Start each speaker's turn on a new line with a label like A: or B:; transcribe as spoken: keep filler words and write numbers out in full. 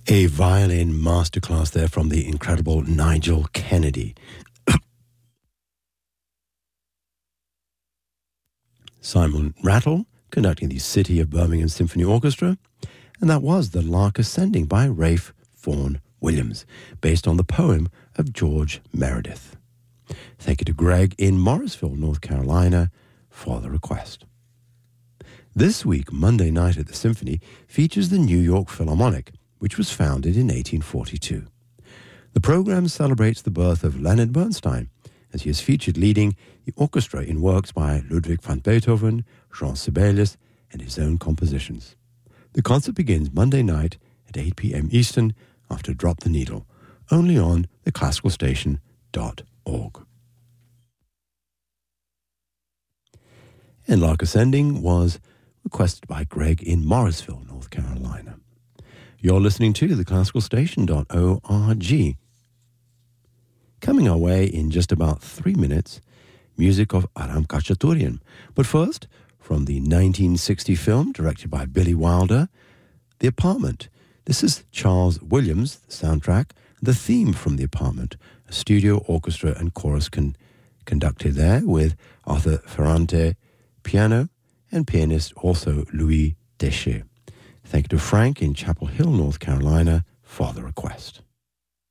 A: A violin masterclass there from the incredible Nigel Kennedy. Simon Rattle conducting the City of Birmingham Symphony Orchestra, and that was The Lark Ascending by Ralph Vaughan Williams, based on the poem of George Meredith. Thank you to Greg in Morrisville, North Carolina, for the request. This week, Monday Night at the Symphony features the New York Philharmonic, which was founded in eighteen forty-two. The program celebrates the birth of Leonard Bernstein, as he is featured leading the orchestra in works by Ludwig van Beethoven, Jean Sibelius, and his own compositions. The concert begins Monday night at eight p.m. Eastern after Drop the Needle, only on the classical station dot org. And Lark Ascending was requested by Greg in Morrisville, North Carolina. You're listening to the classical station dot org. Coming our way in just about three minutes, music of Aram Khachaturian. But first, from the nineteen sixty film directed by Billy Wilder, The Apartment. This is Charles Williams, the soundtrack, the theme from The Apartment, a studio orchestra and chorus con- conducted there with Arthur Ferrante, piano, and pianist also Louis Deschet. Thank you to Frank in Chapel Hill, North Carolina, for the request.